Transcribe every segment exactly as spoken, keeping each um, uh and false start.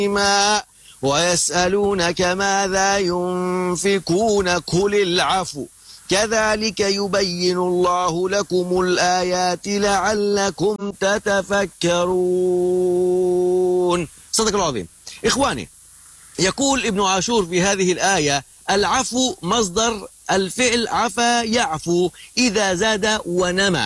ما ويسألونك ماذا ينفقون قل العفو كذلك يبين الله لكم الآيات لعلكم تتفكرون. صدق الله العظيم. إخواني، يقول ابن عاشور في هذه الآية: العفو مصدر الفعل عفا يعفو إذا زاد ونمى،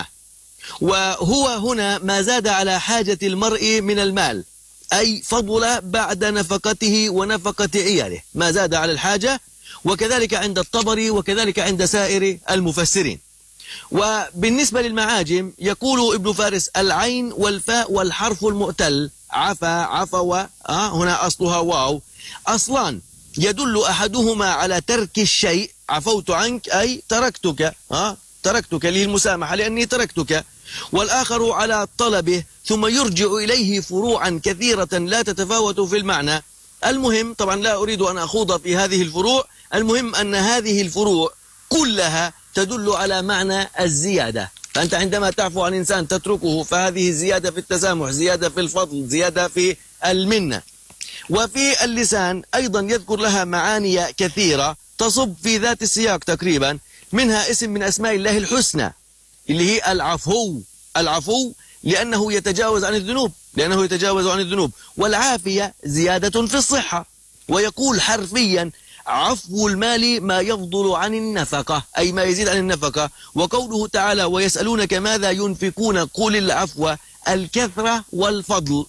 وهو هنا ما زاد على حاجة المرء من المال، أي فضل بعد نفقته ونفقة عياله، ما زاد على الحاجة، وكذلك عند الطبري وكذلك عند سائر المفسرين. وبالنسبة للمعاجم يقول ابن فارس: العين والفاء والحرف المؤتل عفا عفوا، آه هنا أصلها واو، أصلان يدل أحدهما على ترك الشيء، عفوت عنك أي تركتك، آه تركتك للمسامحة لأني تركتك، والآخر على طلبه، ثم يرجع إليه فروعا كثيرة لا تتفاوت في المعنى. المهم طبعا لا أريد أن أخوض في هذه الفروع، المهم أن هذه الفروع كلها تدل على معنى الزيادة. فأنت عندما تعفو عن إنسان تتركه، فهذه زيادة في التسامح، زيادة في الفضل، زيادة في المنة. وفي اللسان أيضا يذكر لها معاني كثيرة تصب في ذات السياق تقريبا، منها اسم من أسماء الله الحسنى اللي هي العفو، العفو لأنه يتجاوز عن الذنوب، لأنه يتجاوز عن الذنوب، والعافية زيادة في الصحة. ويقول حرفيا: عفو المال ما يفضل عن النفقة، أي ما يزيد عن النفقة. وقوله تعالى: ويسألونك ماذا ينفقون قل العفو، الكثرة والفضل،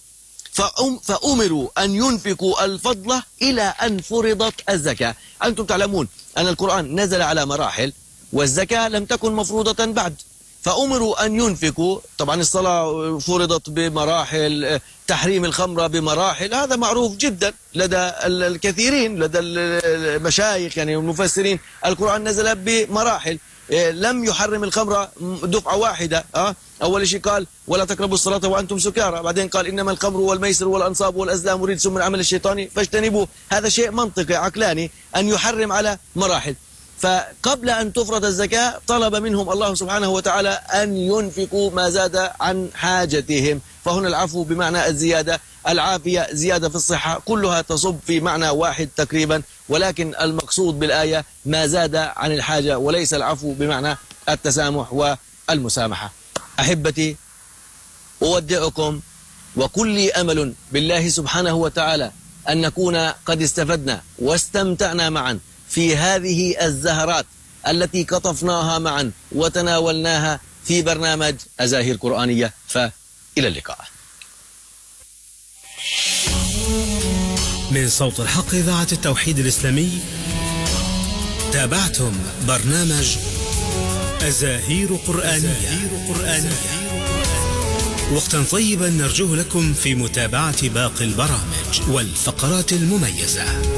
فأمروا أن ينفقوا الفضل إلى أن فرضت الزكاة. أنتم تعلمون أن القرآن نزل على مراحل، والزكاة لم تكن مفروضة بعد، فأمروا أن ينفقوا. طبعا الصلاة فرضت بمراحل، تحريم الخمر بمراحل، هذا معروف جدا لدى الكثيرين، لدى المشايخ يعني المفسرين. القرآن نزل بمراحل، لم يحرم الخمر دفعة واحدة. أه؟ أول شيء قال: ولا تقربوا الصلاة وأنتم سكارى، بعدين قال: إنما الخمر والميسر والأنصاب والأزلام رجس من عمل الشيطان فاجتنبوه. هذا شيء منطقي عقلاني أن يحرم على مراحل. فقبل أن تفرض الزكاة طلب منهم الله سبحانه وتعالى أن ينفقوا ما زاد عن حاجتهم، فهنا العفو بمعنى الزيادة، العافية زيادة في الصحة، كلها تصب في معنى واحد تقريبا، ولكن المقصود بالآية ما زاد عن الحاجة، وليس العفو بمعنى التسامح والمسامحة. أحبتي، أودعكم وكل أمل بالله سبحانه وتعالى أن نكون قد استفدنا واستمتعنا معا في هذه الزهرات التي قطفناها معا وتناولناها في برنامج أزاهير قرآنية، فإلى اللقاء. من صوت الحق إذاعة التوحيد الإسلامي، تابعتم برنامج أزاهير قرآنية. وقتا طيبا نرجوه لكم في متابعة باقي البرامج والفقرات المميزة.